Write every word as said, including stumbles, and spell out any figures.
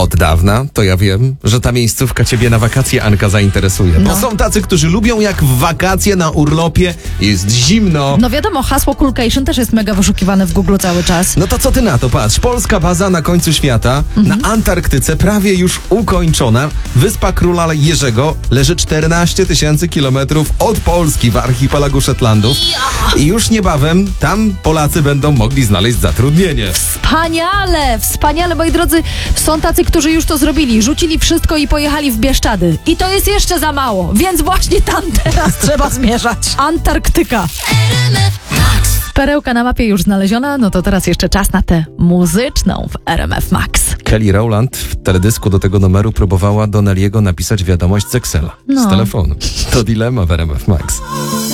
Od dawna to ja wiem, że ta miejscówka ciebie na wakacje, Anka, zainteresuje. No. Bo są tacy, którzy lubią jak w wakacje na urlopie, jest zimno. No wiadomo, hasło Coolcation też jest mega wyszukiwane w Google cały czas. No to co ty na to? Patrz, polska baza na końcu świata, Mhm. na Antarktyce, prawie już ukończona. Wyspa Króla Jerzego leży czternaście tysięcy kilometrów od Polski w archipelagu Szetlandów. I już niebawem tam Polacy będą mogli znaleźć zatrudnienie. Wspaniale, wspaniale, moi drodzy. Są tacy, którzy już to zrobili. Rzucili wszystko i pojechali w Bieszczady. I to jest jeszcze za mało, więc właśnie tam teraz trzeba zmierzać. Antarktyka. Perełka na mapie już znaleziona, no to teraz jeszcze czas na tę muzyczną w R M F Max. Kelly Rowland w teledysku do tego numeru próbowała do Nelly'ego napisać wiadomość z Excela, No. z telefonu. To dilema w R M F Max.